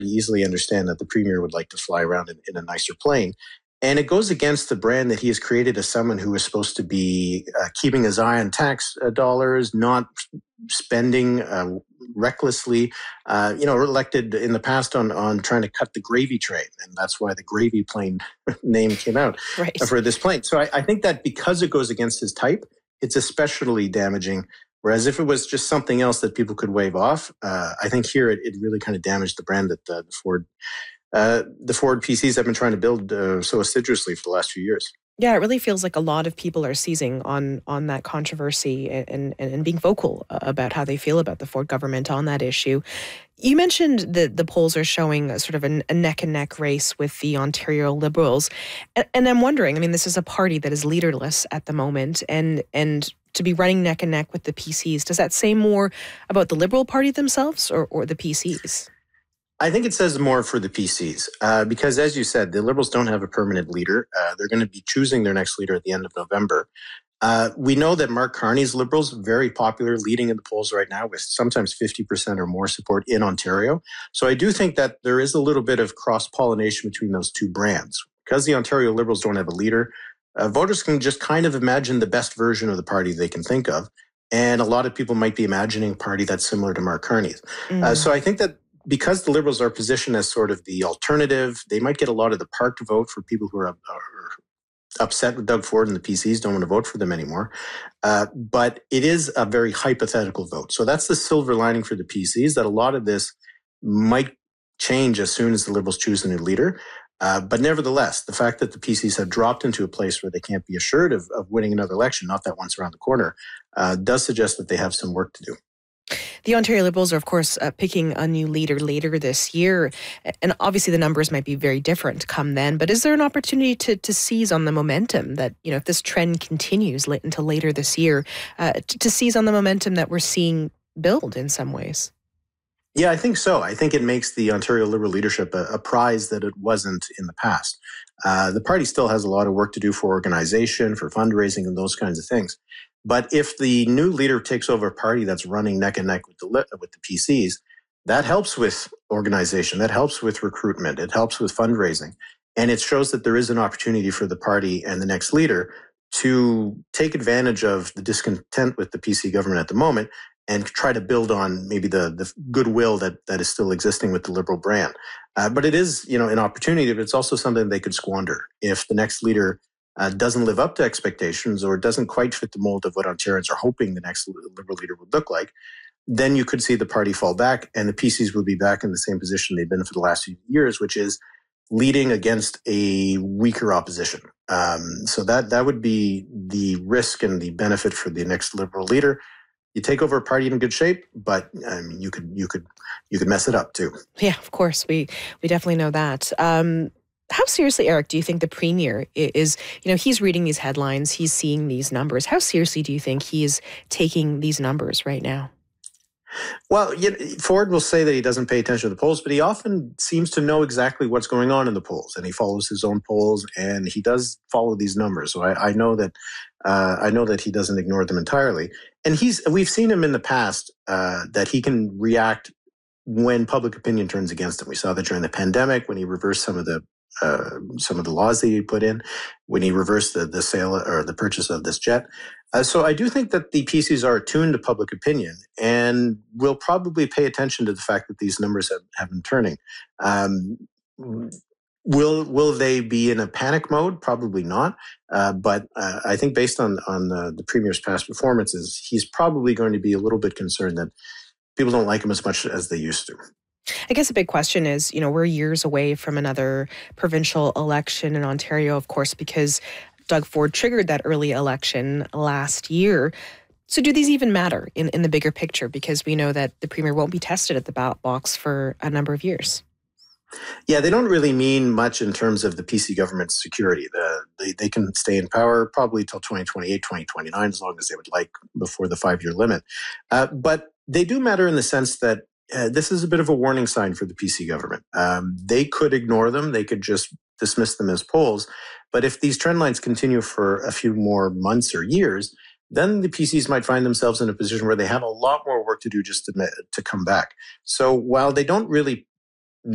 easily understand that the premier would like to fly around in a nicer plane. And it goes against the brand that he has created as someone who is supposed to be keeping his eye on tax dollars, not spending recklessly, elected in the past on trying to cut the gravy train. And that's why the gravy plane name came out for this plane. So I think that because it goes against his type, it's especially damaging. Whereas if it was just something else that people could wave off, I think here it really kind of damaged the brand that the Ford PCs have been trying to build so assiduously for the last few years. Yeah, it really feels like a lot of people are seizing on that controversy and being vocal about how they feel about the Ford government on that issue. You mentioned that the polls are showing a sort of a neck-and-neck race with the Ontario Liberals. And I'm wondering, I mean, this is a party that is leaderless at the moment, and to be running neck-and-neck with the PCs, does that say more about the Liberal Party themselves or the PCs? I think it says more for the PCs because, as you said, the Liberals don't have a permanent leader. They're going to be choosing their next leader at the end of November. We know that Mark Carney's Liberals, very popular, leading in the polls right now with sometimes 50% or more support in Ontario. So I do think that there is a little bit of cross-pollination between those two brands. Because the Ontario Liberals don't have a leader, voters can just kind of imagine the best version of the party they can think of. And a lot of people might be imagining a party that's similar to Mark Carney's. So I think that because the Liberals are positioned as sort of the alternative, they might get a lot of the parked vote for people who are upset with Doug Ford, and the PCs don't want to vote for them anymore. But it is a very hypothetical vote. So that's the silver lining for the PCs, that a lot of this might change as soon as the Liberals choose a new leader. But nevertheless, the fact that the PCs have dropped into a place where they can't be assured of winning another election, not that once around the corner, does suggest that they have some work to do. The Ontario Liberals are, of course, picking a new leader later this year. And obviously the numbers might be very different come then. But is there an opportunity to seize on the momentum that, if this trend continues until later this year, to seize on the momentum that we're seeing build in some ways? Yeah, I think so. I think it makes the Ontario Liberal leadership a prize that it wasn't in the past. The party still has a lot of work to do for organization, for fundraising, and those kinds of things. But if the new leader takes over a party that's running neck and neck with the PCs, that helps with organization, that helps with recruitment, it helps with fundraising. And it shows that there is an opportunity for the party and the next leader to take advantage of the discontent with the PC government at the moment and try to build on maybe the goodwill that is still existing with the Liberal brand. But it is, an opportunity, but it's also something they could squander if the next leader doesn't live up to expectations or doesn't quite fit the mold of what Ontarians are hoping the next Liberal leader would look like. Then you could see the party fall back, and the PCs will be back in the same position they've been for the last few years, which is leading against a weaker opposition. So that would be the risk and the benefit for the next Liberal leader. You take over a party in good shape, but you could mess it up too. Yeah, of course, we definitely know that. How seriously, Eric, do you think the Premier is, he's reading these headlines, he's seeing these numbers. How seriously do you think he is taking these numbers right now? Well, Ford will say that he doesn't pay attention to the polls, but he often seems to know exactly what's going on in the polls, and he follows his own polls, and he does follow these numbers. So I know that he doesn't ignore them entirely. And we've seen him in the past that he can react when public opinion turns against him. We saw that during the pandemic when he reversed some of the laws that he put in, when he reversed the sale or the purchase of this jet. So I do think that the PCs are attuned to public opinion and will probably pay attention to the fact that these numbers have been turning. Will they be in a panic mode? Probably not. But I think based on the Premier's past performances, he's probably going to be a little bit concerned that people don't like him as much as they used to. I guess a big question is, we're years away from another provincial election in Ontario, of course, because Doug Ford triggered that early election last year. So do these even matter in the bigger picture? Because we know that the Premier won't be tested at the ballot box for a number of years. Yeah, they don't really mean much in terms of the PC government's security. They can stay in power probably till 2028, 2029, as long as they would like, before the 5-year limit. But they do matter in the sense that this is a bit of a warning sign for the PC government. They could ignore them. They could just dismiss them as polls. But if these trend lines continue for a few more months or years, then the PCs might find themselves in a position where they have a lot more work to do just to come back. So while they don't really